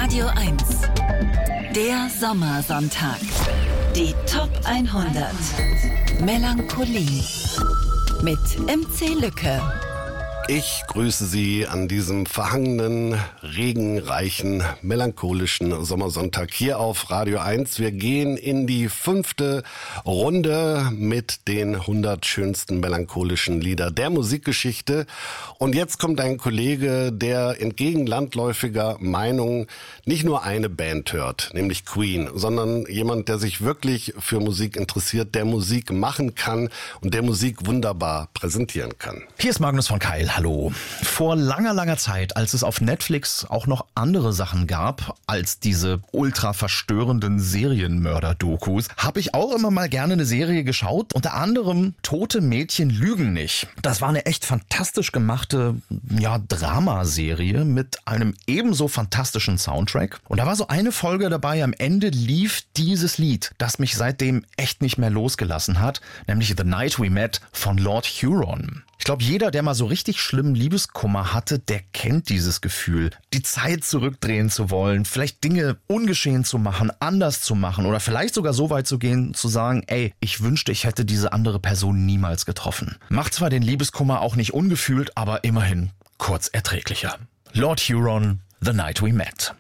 Radio 1. Der Sommersonntag. Die Top 100. Melancholie. Mit MC Lücke. Ich grüße Sie an diesem verhangenen, regenreichen, melancholischen Sommersonntag hier auf Radio 1. Wir gehen in die 5. Runde mit den 100 schönsten melancholischen Lieder der Musikgeschichte. Und jetzt kommt ein Kollege, der entgegen landläufiger Meinung nicht nur eine Band hört, nämlich Queen, sondern jemand, der sich wirklich für Musik interessiert, der Musik machen kann und der Musik wunderbar präsentieren kann. Hier ist Magnus von Keil. Hallo. Vor langer Zeit, als es auf Netflix auch noch andere Sachen gab als diese ultra verstörenden Serienmörder-Dokus, habe ich auch immer mal gerne eine Serie geschaut. Unter anderem Tote Mädchen lügen nicht. Das war eine echt fantastisch gemachte, Dramaserie mit einem ebenso fantastischen Soundtrack. Und da war so eine Folge dabei, am Ende lief dieses Lied, das mich seitdem echt nicht mehr losgelassen hat, nämlich The Night We Met von Lord Huron. Ich glaube, jeder, der mal so richtig schlimmen Liebeskummer hatte, der kennt dieses Gefühl. Die Zeit zurückdrehen zu wollen, vielleicht Dinge ungeschehen zu machen, anders zu machen oder vielleicht sogar so weit zu gehen, zu sagen, ey, ich wünschte, ich hätte diese andere Person niemals getroffen. Macht zwar den Liebeskummer auch nicht ungefühlt, aber immerhin kurz erträglicher. Lord Huron, The Night We Met.